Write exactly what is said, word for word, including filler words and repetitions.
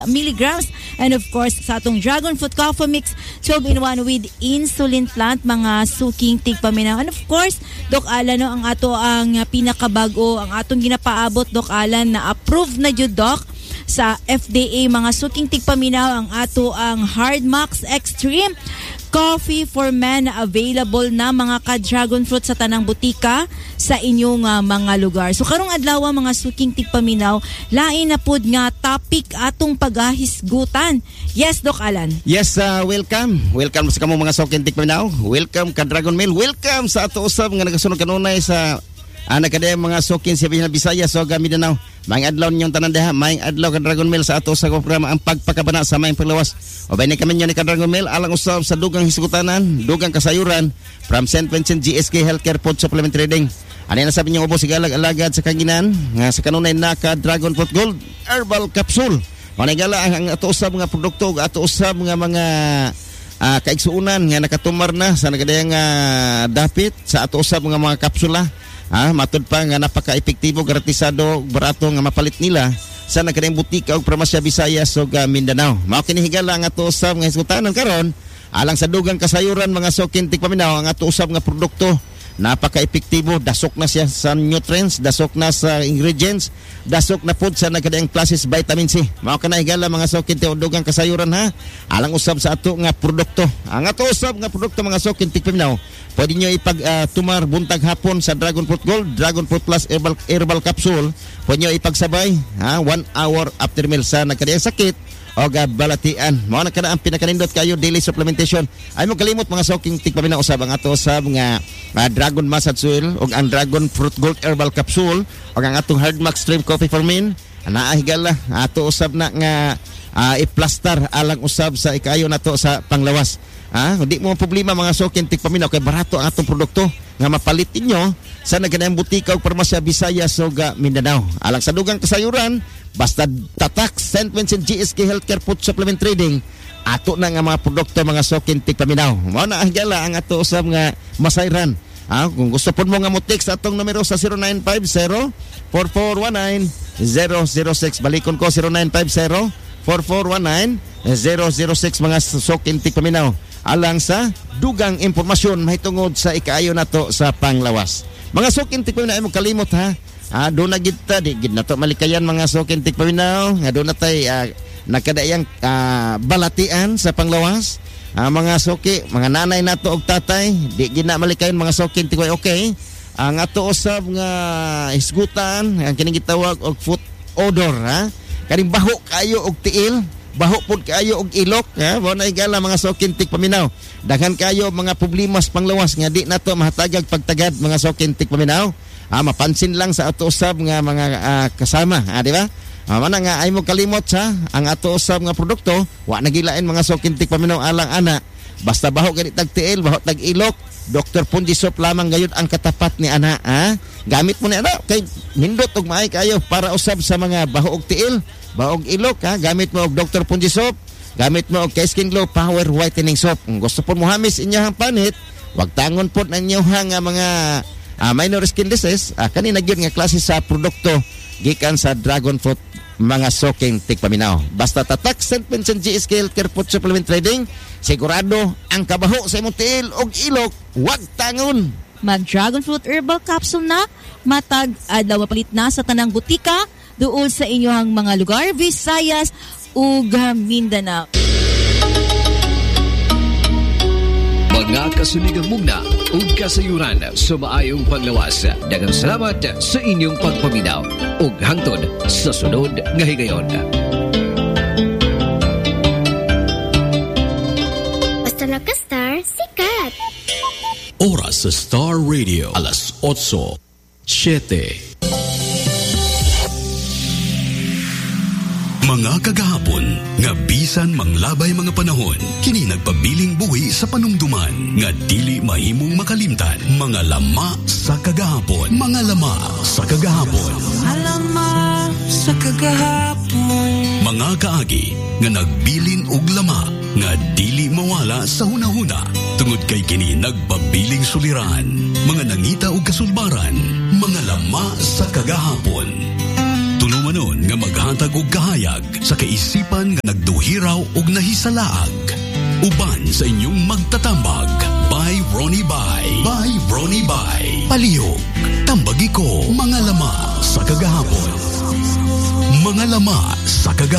milligrams. And of course, sa atong Dragon Fruit Coffee Mix, twelve in one with insulin plant, mga suking tigpaminaw. And of course, Doc Alan, no, ang ato ang pinakabago, ang atong ginapaabot, Doc Alan, na approved na jud, Doc, sa F D A, mga suking tigpaminaw, ang ato ang Hard Max Extreme Coffee for Men, na available na mga ka-dragon fruit sa tanang butika sa inyong uh, mga lugar. So karong adlaw mga suking tigpaminaw, lain na pud nga topic atong paghahisgutan. Yes, Doc Alan. Yes, uh, welcome. Welcome sa kamo mga suking tigpaminaw. Welcome ka Dragon Mail. Welcome sa ato usab nga nagasunod kanunay sa anak kada mga suking sa Bisaya, so Mindanao. Maayong adlaw ninyong tanan diha, maayong adlaw ka Dragon Mail sa ato sa programa ang pagpakabana sa maayong paglawas. O bayni kami nyo ni ka Dragon Mail alang usab sa dugang hisgutanan, dugang kasayuran from Saint Vincent G S K Healthcare Food Supplement Trading. Ano na sabi niyo, ubo sigalag alagad sa kanginan nga sa kanunay na ka Dragon Fruit Gold Herbal Capsule. Manay gala ang, ang ato usab nga produkto, ato usab nga mga uh, kaigsuunan nga nakatumar na sa nagadayang uh, dapit sa ato usab nga mga kapsula. Ah, matud pa nga napaka-epektibo, garantisado, barato nga mapalit nila sa nagkadayang butika o pramasya Visayas o Mindanao. Mao kini higala nga ato usab nga hisgutanan karon alang sa dugang kasayuran mga suking tigpaminaw, ang ato usab nga produkto napaka-epektibo, dasok na siya sa nutrients, dasok na sa ingredients, dasok na pod sa nagkadayang classes vitamin C. Mao kana higala mga suking dugang kasayuran ha, alang usab sa ato nga produkto. Ang ato usab nga produkto mga suking tigpaminaw, pwede nyo ipag uh, tumar buntag hapon sa Dragon Fruit Gold, Dragon Fruit Plus Herbal, Herbal Capsule. Pwede nyo ipagsabay ha, one hour after meal sa nagkadayang sakit o balatian. Mao na kada ang pinakanindot kayo daily supplementation. Ay mo kalimot mga suking tigpaminaw usab ang ato usab nga uh, Dragon Massage Oil o ang Dragon Fruit Gold Herbal Capsule o ang atong Hard Max Extreme Coffee for Men. Naa higala ato usab na nga uh, iplastar alang usab sa ikayo nato sa panglawas. Ah, hindi mo problema mga suking tigpaminaw kay barato ang atong produkto nga mapalit ninyo sa nagkanayang butika o parmasya Visayas o Mindanao. Alang sa dugang kasayuran, basta tatak Saint Vincent G S K Healthcare Food Supplement Trading, ato na nga mga produkto mga suking tigpaminaw. Mao na higala ang ato usab nga masayran. Ah, kung gusto po mo nga mo text atong numero sa zero nine five zero, four four one nine, zero zero six. Balikon ko zero nine five zero, four four one nine, zero zero six mga suking tigpaminaw. Alang sa dugang impormasyon mahitungod sa ikaayo nato sa panglawas. Mga suking tigpaminaw, ay mo kalimot ha. Ah, doon na kita, di gid nato malikayan mga suking tigpaminaw. Nga doon na tay uh, nakadayang uh, balatian sa panglawas. Ah, mga suki, mga nanay nato og tatay, di gid na malikayan mga suking tigpaminaw. Okay. Ang ato usab nga hisgutan, ang kining gitawag og foot odor ha. Kaning baho kayo og tiil, baho pod kayo og ilok ha, mo na igala mga suking tigpaminaw. Daghan kayo mga problemas panglawas nga di nato mahatagag pagtagad mga suking tigpaminaw. Ah, mapansin lang sa ato usab nga mga uh, kasama, ah, di ba? Ah, man nga ay mo kalimot sa ang ato usab nga produkto, wa nagilain mga suking tigpaminaw alang ana. Basta baho gani tag tiil, baho tag ilok, Doctor Pundisop lamang gayud ang katapat ni ana, ha? Gamit mo ni ana kay nindot og maay kayo para usab sa mga baho og tiil, baho og ilok ha, gamit mo og Doctor Pundisop, gamit mo og Skin Glow Power Whitening Soap. Kung gusto po mo hamis inyahang panit, wag tangon po na inyo nga mga uh, minor skin disease, uh, kanina gyud nga klase sa produkto gikan sa Dragon Fruit mga suking tigpaminaw. Basta tatak Saint Vincent G S K Healthcare Food Supplement Trading, sigurado ang kabaho sa imong tiil og ilok, wag tangon. Mag Dragon Fruit Herbal Capsule na, matag adlaw mapalit na sa tanang butika duol sa inyong mga lugar Visayas ug Mindanao. Mga kasunigang mugna ug kasayuran sa maayong paglawas. Daghang salamat sa inyong pagpaminaw ug hangtod sa sunod nga higayon. Basta naka-star, sikat. Oras sa Star Radio, alas otso, siyete. Mga kagahapon, nga bisan manglabay mga panahon, kini nagpabiling buhi sa panumduman, nga dili mahimong makalimtan, mga lama sa kagahapon, mga lama sa kagahapon. Alama sa kagahapon. Mga kaagi, nga nagbilin og lama, nga dili mawala sa hunahuna, tungod kay kini nagpabiling suliran, mga nangita og kasulbaran, mga lama sa kagahapon. Tunumanon nga maghatag og kahayag sa kaisipan nga nagduhiraw og nahisalaag. Uban sa inyong magtatambag. By Ronnie Bay. By Ronnie Bay. Palihog, tambagi ko, mga lama sa kagahapon. Mga lama sa kagahapon.